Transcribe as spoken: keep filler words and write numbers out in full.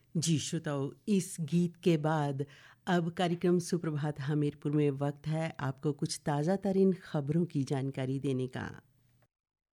जी श्रोताओ, इस गीत के बाद अब कार्यक्रम सुप्रभात हमीरपुर में वक्त है आपको कुछ ताज़ा तरीन खबरों की जानकारी देने का।